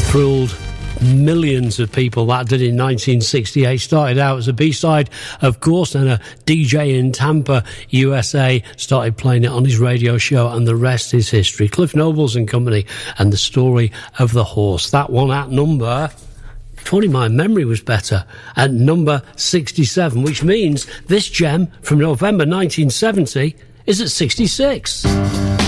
thrilled millions of people. That did in 1968. Started out as a B-side, of course, and a DJ in Tampa, USA, started playing it on his radio show, and the rest is history. Cliff Nobles and Company and The Story of the Horse. That one at number... If only my memory was better, at number 67, which means this gem from November 1970 is at 66.